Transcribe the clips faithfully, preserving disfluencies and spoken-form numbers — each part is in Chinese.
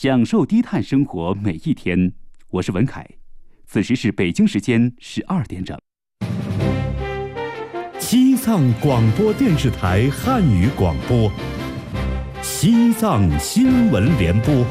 享受低碳生活每一天。我是文凯，此时是北京时间十二点整。 西藏广播电视台汉语广播，西藏新闻联播。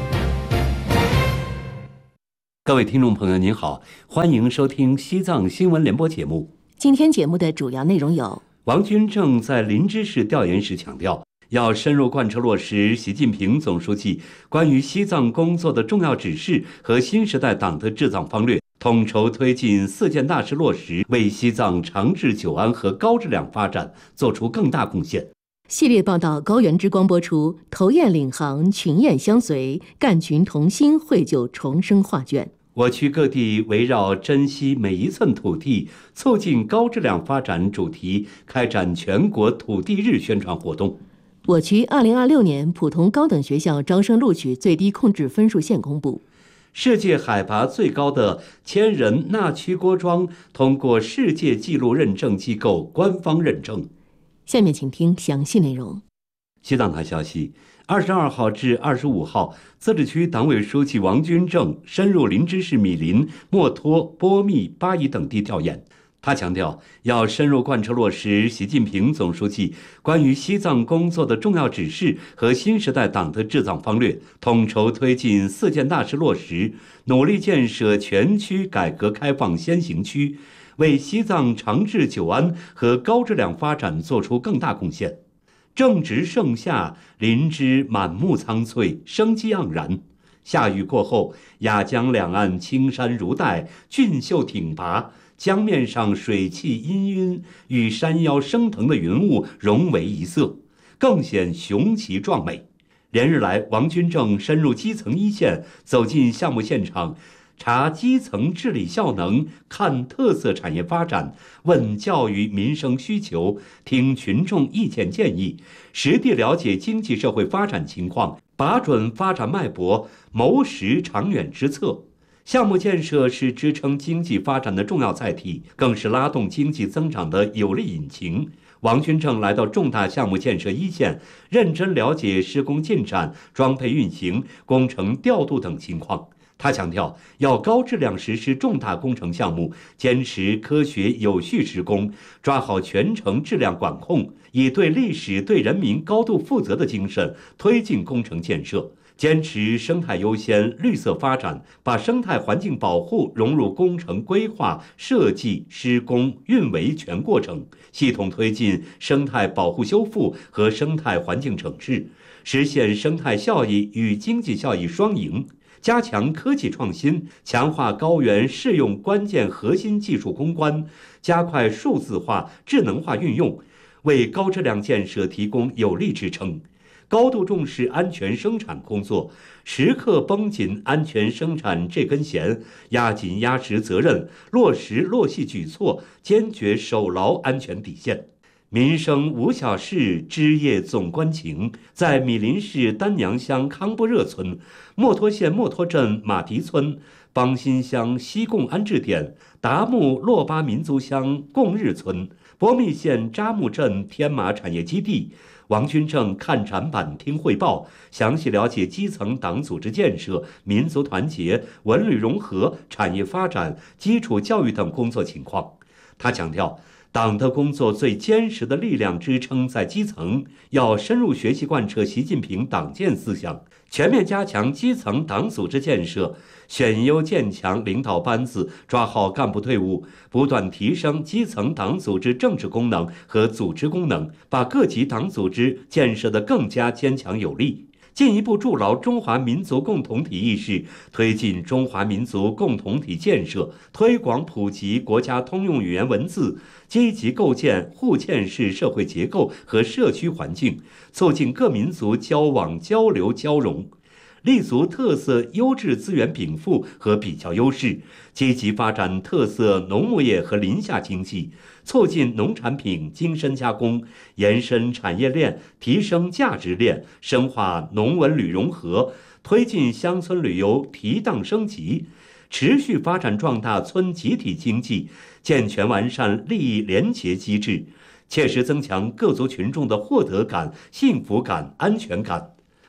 各位听众朋友您好，欢迎收听西藏新闻联播节目。 今天节目的主要内容有： 王军正在林芝市调研时强调，要深入贯彻落实习近平总书记关于西藏工作的重要指示和新时代党的治藏方略，统筹推进四件大事落实，为西藏长治久安和高质量发展做出更大贡献。 系列报道高原之光播出，头雁领航，群雁相随，干群同心，绘就重生画卷。 我区各地围绕珍惜每一寸土地，促进高质量发展主题开展全国土地日宣传活动。 我区二零二六年普通高等学校招生录取最低控制分数线公布。 世界海拔最高的千人纳曲郭庄通过世界纪录认证机构官方认证。 下面请听详细内容。 西藏台消息，二十二号至二十五号，自治区党委书记王军正深入林芝市米林、墨脱、波密、巴宜等地调研。他强调，要深入贯彻落实习近平总书记关于西藏工作的重要指示和新时代党的治藏方略，统筹推进四件大事落实，努力建设全区改革开放先行区，为西藏长治久安和高质量发展做出更大贡献。正值盛夏，林芝满目苍翠，生机盎然。夏雨过后，雅江两岸青山如黛，俊秀挺拔，江面上水汽氤氲，与山腰升腾的云雾融为一色，更显雄奇壮美。连日来，王军正深入基层一线，走进项目现场，查基层治理效能，看特色产业发展，问教育民生需求，听群众意见建议，实地了解经济社会发展情况，把准发展脉搏，谋实长远之策。项目建设是支撑经济发展的重要载体，更是拉动经济增长的有力引擎。王军正来到重大项目建设一线，认真了解施工进展、装配运行、工程调度等情况。他强调，要高质量实施重大工程项目，坚持科学有序施工，抓好全程质量管控，以对历史、对人民高度负责的精神推进工程建设。坚持生态优先、绿色发展，把生态环境保护融入工程规划、设计、施工、运维全过程，系统推进生态保护修复和生态环境整治，实现生态效益与经济效益双赢。加强科技创新，强化高原适用关键核心技术攻关，加快数字化、智能化运用，为高质量建设提供有力支撑。高度重视安全生产工作，时刻绷紧安全生产这根弦，压紧压实责任，落实落细举措，坚决守牢安全底线。民生无小事，枝叶总关情。在米林市丹娘乡康布热村、墨脱县墨脱镇马蹄村、邦新乡西贡安置点、达木洛巴民族乡贡日村、波密县扎木镇天马产业基地，王军正看展板、听汇报，详细了解基层党组织建设、民族团结、文旅融合、产业发展、基础教育等工作情况。他强调，党的工作最坚实的力量支撑在基层，要深入学习贯彻习近平党建思想，全面加强基层党组织建设，选优建强领导班子，抓好干部队伍，不断提升基层党组织政治功能和组织功能，把各级党组织建设得更加坚强有力。进一步筑牢中华民族共同体意识，推进中华民族共同体建设，推广普及国家通用语言文字，积极构建互嵌式社会结构和社区环境，促进各民族交往交流交融。立足特色优质资源禀赋和比较优势，积极发展特色农牧业和林下经济，促进农产品精深加工，延伸产业链，提升价值链，深化农文旅融合，推进乡村旅游提档升级，持续发展壮大村集体经济，健全完善利益联结机制，切实增强各族群众的获得感、幸福感、安全感。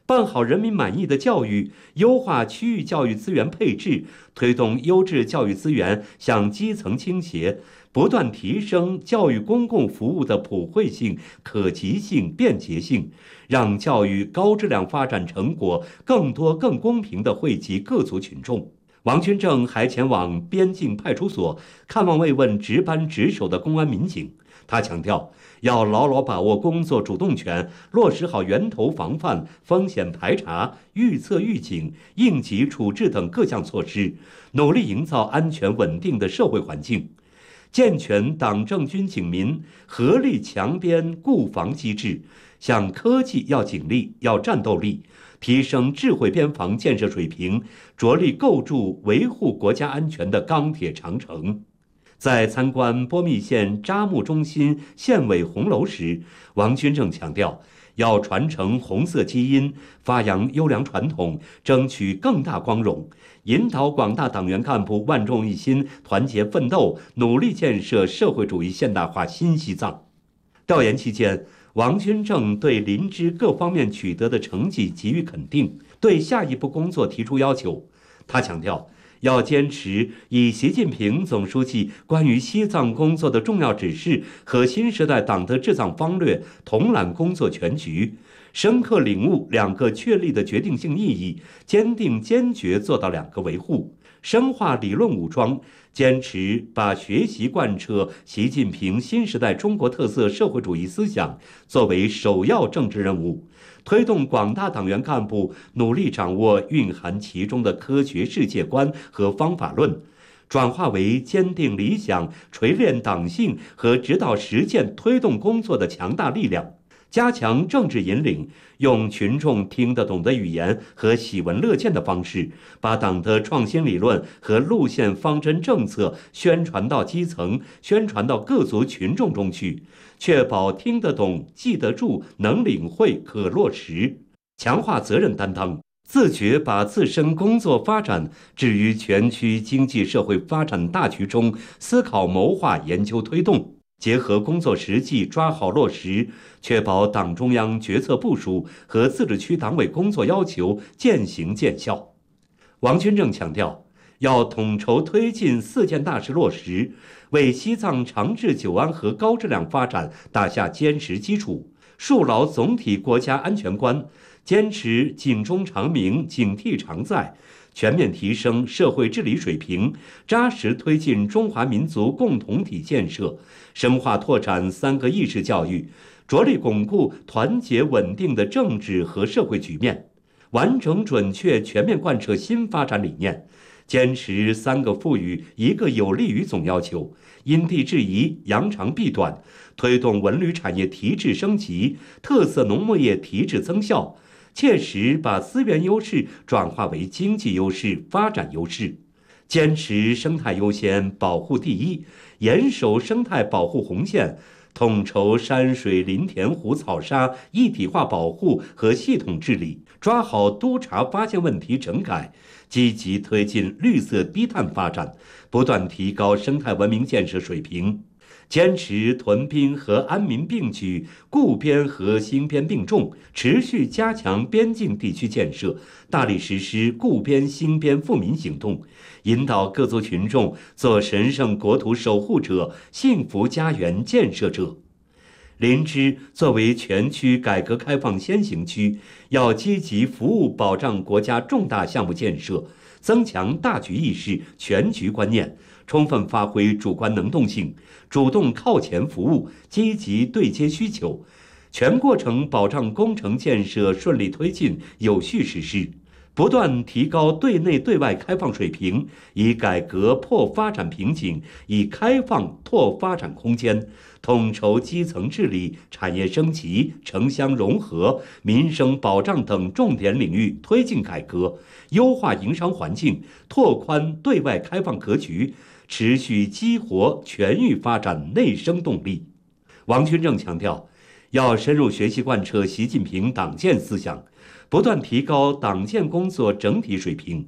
办好人民满意的教育，优化区域教育资源配置，推动优质教育资源向基层倾斜，不断提升教育公共服务的普惠性、可及性、便捷性，让教育高质量发展成果更多更公平地惠及各族群众。王军正还前往边境派出所看望慰问值班值守的公安民警。他强调，要牢牢把握工作主动权，落实好源头防范、风险排查、预测预警、应急处置等各项措施，努力营造安全稳定的社会环境，健全党政军警民合力强边固防机制，向科技要警力、要战斗力，提升智慧边防建设水平，着力构筑维护国家安全的钢铁长城。在参观波密县扎木中心县委红楼时，王军正强调，要传承红色基因，发扬优良传统，争取更大光荣，引导广大党员干部万众一心，团结奋斗，努力建设社会主义现代化新西藏。调研期间，王军正对林芝各方面取得的成绩给予肯定，对下一步工作提出要求。他强调，要坚持以习近平总书记关于西藏工作的重要指示和新时代党的治藏方略统揽工作全局，深刻领悟两个确立的决定性意义，坚定坚决做到两个维护，深化理论武装，坚持把学习贯彻习近平新时代中国特色社会主义思想作为首要政治任务，推动广大党员干部努力掌握蕴含其中的科学世界观和方法论，转化为坚定理想、锤炼党性和指导实践推动工作的强大力量，加强政治引领，用群众听得懂的语言和喜闻乐见的方式，把党的创新理论和路线方针政策宣传到基层，宣传到各族群众中去，确保听得懂、记得住、能领会、可落实，强化责任担当，自觉把自身工作发展置于全区经济社会发展大局中，思考谋划、研究推动，结合工作实际抓好落实，确保党中央决策部署和自治区党委工作要求见行见效。王军正强调，要统筹推进四件大事落实，为西藏长治久安和高质量发展打下坚实基础，树牢总体国家安全观，坚持警钟长鸣、警惕常在，全面提升社会治理水平，扎实推进中华民族共同体建设，深化拓展三个意识教育，着力巩固团结稳定的政治和社会局面，完整准确全面贯彻新发展理念，坚持三个赋予一个有利于总要求，因地制宜，扬长避短，推动文旅产业提质升级，特色农牧业提质增效，切实把资源优势转化为经济优势、发展优势，坚持生态优先、保护第一，严守生态保护红线，统筹山水林田湖草沙一体化保护和系统治理，抓好督查发现问题整改，积极推进绿色低碳发展，不断提高生态文明建设水平，坚持屯兵和安民并举，固边和新边并重，持续加强边境地区建设，大力实施固边新边富民行动，引导各族群众做神圣国土守护者、幸福家园建设者。林芝作为全区改革开放先行区，要积极服务保障国家重大项目建设，增强大局意识、全局观念，充分发挥主观能动性，主动靠前服务，积极对接需求，全过程保障工程建设顺利推进、有序实施，不断提高对内对外开放水平，以改革破发展瓶颈，以开放拓发展空间，统筹基层治理、产业升级、城乡融合、民生保障等重点领域推进改革，优化营商环境，拓宽对外开放格局，持续激活全域发展内生动力。王军正强调，要深入学习贯彻习近平党建思想，不断提高党建工作整体水平，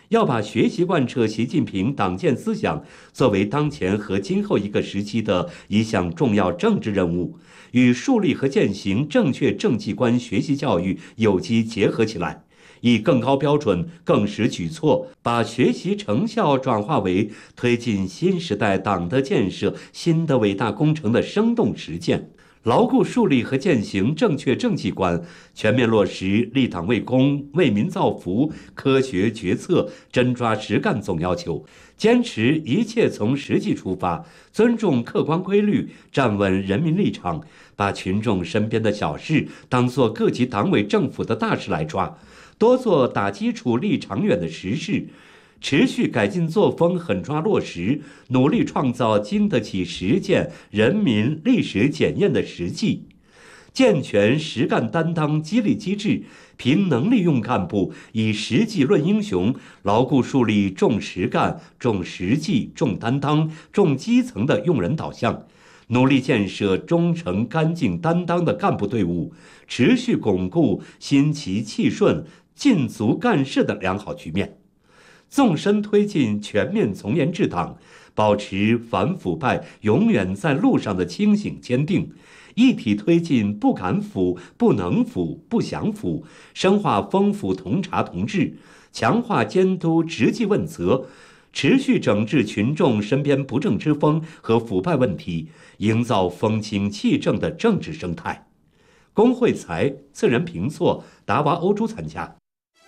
要把学习贯彻习近平党建思想作为当前和今后一个时期的一项重要政治任务，与树立和践行正确政绩观学习教育有机结合起来，以更高标准、更实举措，把学习成效转化为推进新时代党的建设新的伟大工程的生动实践。牢固树立和践行正确政绩观，全面落实立党为公、为民造福、科学决策、真抓实干总要求，坚持一切从实际出发，尊重客观规律，站稳人民立场，把群众身边的小事当作各级党委政府的大事来抓，多做打基础立长远的实事，持续改进作风，狠抓落实，努力创造经得起实践、人民历史检验的实际，健全实干担当激励机制，凭能力用干部，以实际论英雄，牢固树立重实干、重实际、重担当、重基层的用人导向，努力建设忠诚、干净、担当的干部队伍，持续巩固心齐气顺、尽足干事的良好局面。纵深推进全面从严治党，保持反腐败永远在路上的清醒坚定，一体推进不敢腐、不能腐、不想腐，深化风腐同查同治，强化监督执纪问责，持续整治群众身边不正之风和腐败问题，营造风清气正的政治生态。龚惠才、次仁平措、达娃欧洲参加。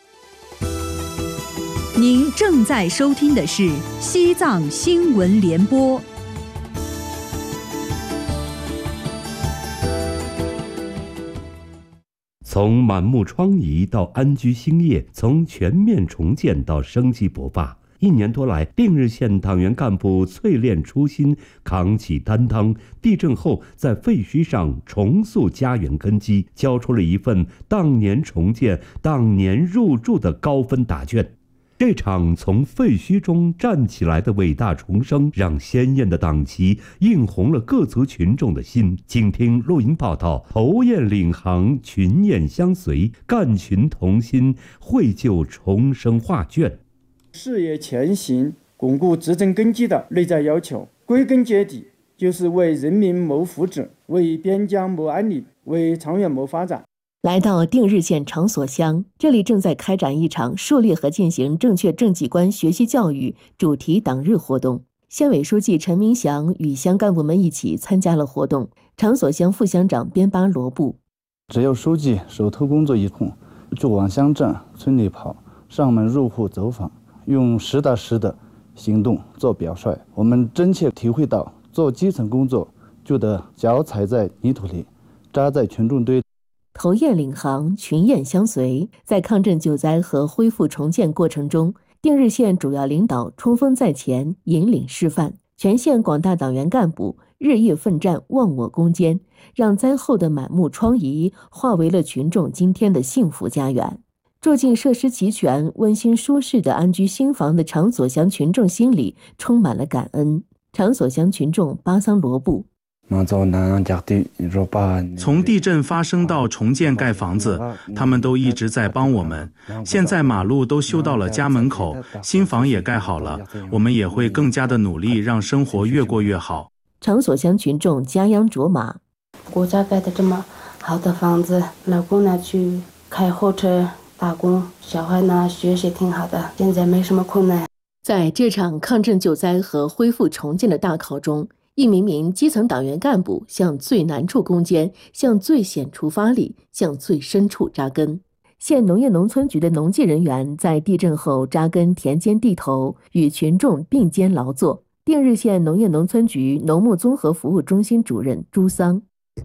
您正在收听的是西藏新闻联播。 从满目疮痍到安居兴业，从全面重建到生机勃发，一年多来，定日县党员干部淬炼初心，扛起担当，地震后在废墟上重塑家园根基，交出了一份当年重建、当年入驻的高分答卷。这场从废墟中站起来的伟大重生，让鲜艳的党旗映红了各族群众的心。请听录音报道：头雁领航，群雁相随，干群同心，绘就重生画卷。 事业前行、巩固执政根基的内在要求，归根结底就是为人民谋福祉，为边疆谋安宁，为长远谋发展。 来到定日县场所乡，这里正在开展一场树立和进行正确政绩观学习教育主题党日活动。县委书记陈明祥与乡干部们一起参加了活动。场所乡副乡长边巴罗布： 只要书记手头工作一空，就往乡镇、村里跑，上门入户走访，用实打实的行动做表率。我们真切体会到，做基层工作就得脚踩在泥土里，扎在群众堆。 头雁领航，群雁相随。在抗震救灾和恢复重建过程中，定日县主要领导冲锋在前，引领示范，全县广大党员干部日夜奋战，忘我攻坚，让灾后的满目疮痍化为了群众今天的幸福家园。住进设施齐全、温馨舒适的安居新房的场所乡群众心里充满了感恩。场所乡群众巴桑罗布： 从地震发生到重建盖房子，他们都一直在帮我们。现在马路都修到了家门口，新房也盖好了，我们也会更加的努力，让生活越过越好。 场所乡群众家央卓玛： 国家盖的这么好的房子，老公呢去开货车打工，小孩呢学习挺好的，现在没什么困难。 在这场抗震救灾和恢复重建的大考中，一名名基层党员干部向最难处攻坚，向最险处发力，向最深处扎根。县农业农村局的农技人员在地震后扎根田间地头，与群众并肩劳作。定日县农业农村局农牧综合服务中心主任朱桑：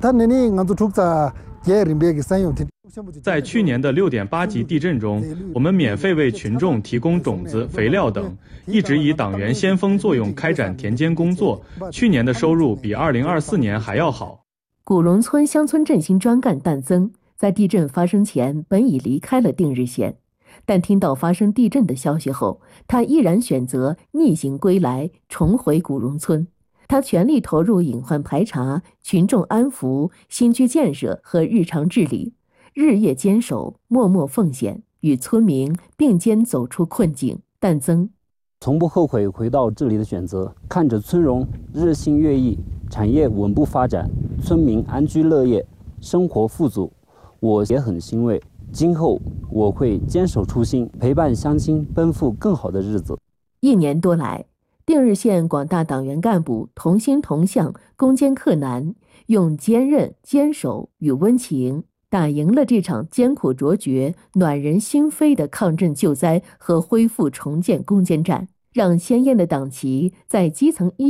在去年的六点八级地震中，我们免费为群众提供种子、肥料等，一直以党员先锋作用开展田间工作。去年的收入比二零二四年还要好。 古荣村乡村振兴专干旦增在地震发生前本已离开了定日县，但听到发生地震的消息后，他毅然选择逆行归来，重回古荣村。他全力投入隐患排查、群众安抚、新区建设和日常治理，日夜坚守，默默奉献，与村民并肩走出困境。 但增。 从不后悔回到这里的选择，看着村容日新月异，产业稳步发展，村民安居乐业，生活富足，我也很欣慰。今后我会坚守初心，陪伴乡亲奔赴更好的日子。 一年多来，定日县广大党员干部同心同向，攻坚克难，用坚韧、坚守与温情，打赢了这场艰苦卓绝、暖人心扉的抗震救灾和恢复重建攻坚战，让鲜艳的党旗在基层医